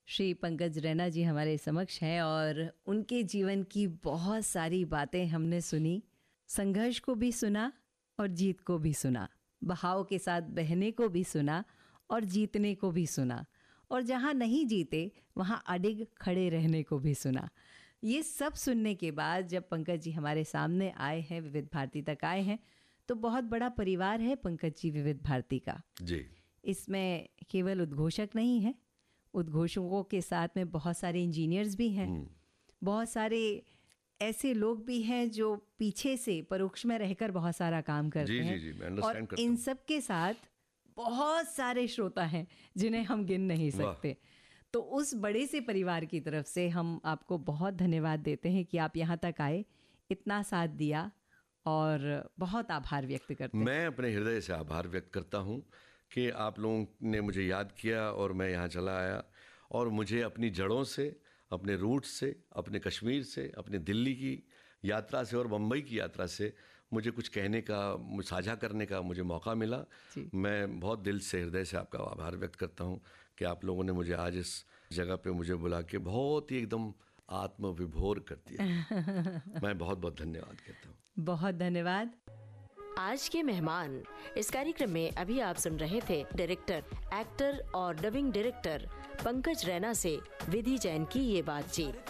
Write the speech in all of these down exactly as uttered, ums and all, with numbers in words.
श्री पंकज रैना जी हमारे समक्ष हैं और उनके जीवन की बहुत सारी बातें हमने सुनी। संघर्ष को भी सुना और जीत को भी सुना, बहाव के साथ बहने को भी सुना और जीतने को भी सुना, और जहाँ नहीं जीते वहाँ अडिग खड़े रहने को भी सुना। ये सब सुनने के बाद जब पंकज जी हमारे सामने आए हैं, विविध भारती तक आए हैं, तो बहुत बड़ा परिवार है पंकज जी विविध भारती का जी। इसमें केवल उद्घोषक नहीं है, उद्घोषकों के साथ में बहुत सारे इंजीनियर्स भी हैं, बहुत सारे ऐसे लोग भी हैं जो पीछे से परोक्ष में रहकर बहुत सारा काम करते जी, हैं। जी, जी, मैं अंडरस्टैंड और करता इन हूं। सब के साथ बहुत सारे श्रोता हैं जिन्हें हम गिन नहीं सकते। तो उस बड़े से परिवार की तरफ से हम आपको बहुत धन्यवाद देते हैं कि आप यहाँ तक आए, इतना साथ दिया, और बहुत आभार व्यक्त करते हैं। मैं अपने हृदय से आभार व्यक्त करता हूँ कि आप लोगों ने मुझे याद किया और मैं यहाँ चला आया, और मुझे अपनी जड़ों से, अपने रूट से, अपने कश्मीर से, अपने दिल्ली की यात्रा से और मुंबई की यात्रा से मुझे कुछ कहने का, साझा करने का मुझे मौका मिला। मैं बहुत दिल से, हृदय से आपका आभार व्यक्त करता हूँ कि आप लोगों ने मुझे आज इस जगह पे मुझे बुला के बहुत ही एकदम आत्मविभोर कर दिया। मैं बहुत बहुत धन्यवाद कहता हूँ। बहुत धन्यवाद। आज के मेहमान इस कार्यक्रम में अभी आप सुन रहे थे डायरेक्टर, एक्टर और डबिंग डायरेक्टर पंकज रैना से विधि जैन की ये बातचीत।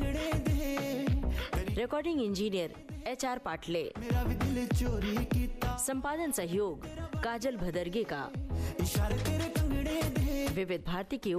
Recording engineer H R Patle, संपादन सहयोग काजल भदरगे का। विविध भारती की